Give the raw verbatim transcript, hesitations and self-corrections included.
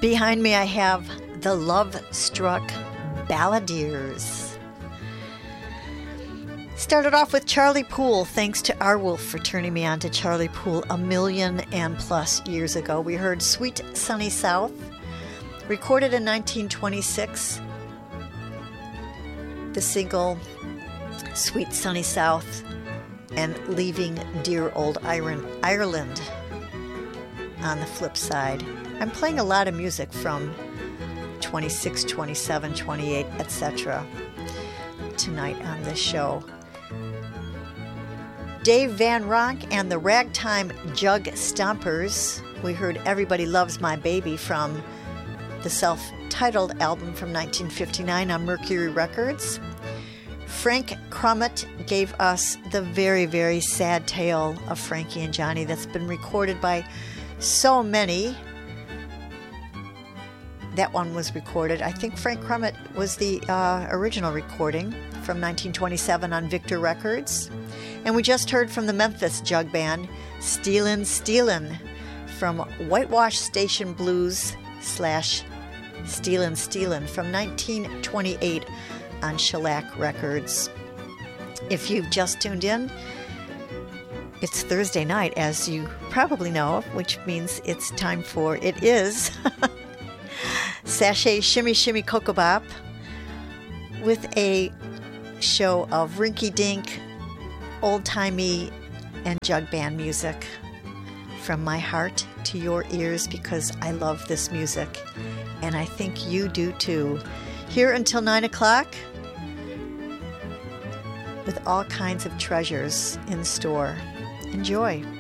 Behind me I have the Love Struck Balladeers. Started off with Charlie Poole, thanks to Our Wolf for turning me on to Charlie Poole a million and plus years ago. We heard Sweet Sunny South, recorded in nineteen twenty-six. The single Sweet Sunny South and Leaving Dear Old Ireland on the flip side. I'm playing a lot of music from twenty-six, twenty-seven, twenty-eight, et cetera tonight on this show. Dave Van Ronk and the Ragtime Jug Stompers. We heard Everybody Loves My Baby from the self-titled album from nineteen fifty-nine on Mercury Records. Frank Crumit gave us the very, very sad tale of Frankie and Johnny that's been recorded by so many. That one was recorded. I think Frank Crumit was the uh, original recording from nineteen twenty-seven on Victor Records. And we just heard from the Memphis Jug Band, Stealin' Stealin' from Whitewash Station Blues slash Stealin' Stealin' from nineteen twenty-eight on Shellac Records. If you've just tuned in, it's Thursday night, as you probably know, which means it's time for, it is, Sachet Shimmy Shimmy Cocoa Bop with a show of rinky-dink, old-timey, and jug band music from my heart to your ears, because I love this music, and I think you do too. Here until nine o'clock with all kinds of treasures in store. Enjoy.